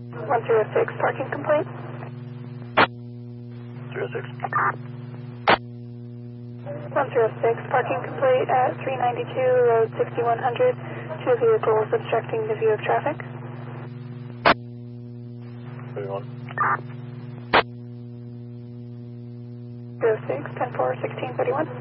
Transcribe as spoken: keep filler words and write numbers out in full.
one zero six, parking complaint. zero six. one zero six, parking complaint at three ninety-two, Road sixty-one hundred. Two vehicles obstructing the view of traffic. thirty-one. zero six, ten four, sixteen thirty-one.